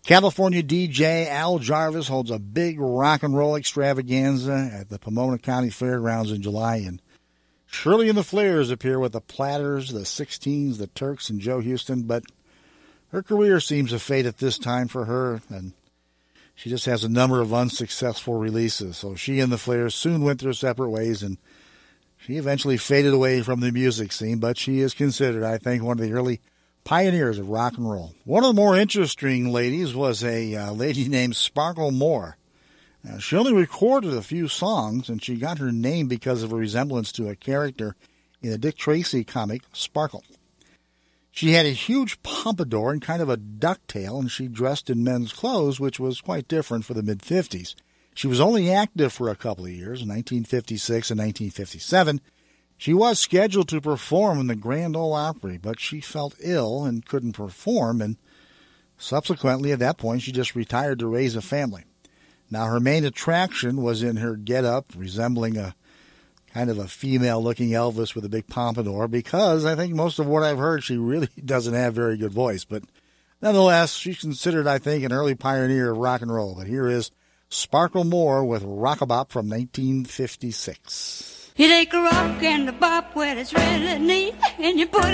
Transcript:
California DJ Al Jarvis holds a big rock and roll extravaganza at the Pomona County Fairgrounds in July, and Shirley and the Flares appear with the Platters, the 16s, the Turks, and Joe Houston, but her career seems to fade at this time for her, and she just has a number of unsuccessful releases. So she and the Flares soon went their separate ways, and she eventually faded away from the music scene, but she is considered, I think, one of the early pioneers of rock and roll. One of the more interesting ladies was a lady named Sparkle Moore. Now, she only recorded a few songs, and she got her name because of a resemblance to a character in the Dick Tracy comic, Sparkle. She had a huge pompadour and kind of a ducktail, and she dressed in men's clothes, which was quite different for the mid-50s. She was only active for a couple of years, in 1956 and 1957. She was scheduled to perform in the Grand Ole Opry, but she felt ill and couldn't perform, and subsequently, at that point, she just retired to raise a family. Now, her main attraction was in her get-up, resembling a kind of a female-looking Elvis with a big pompadour, because I think most of what I've heard, she really doesn't have a very good voice. But nonetheless, she's considered, I think, an early pioneer of rock and roll. But here is Sparkle Moore with Rock-A-Bop from 1956. You take a rock and a bop where it's really neat, and you put